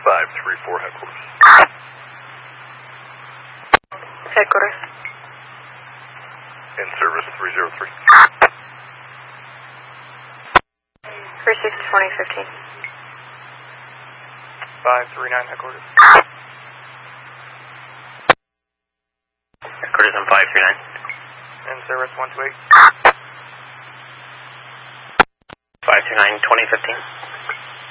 534 headquarters. Headquarters. In service 303. Received 2015. 539 headquarters. Headquarters on 539. In service 128. 529, 2015.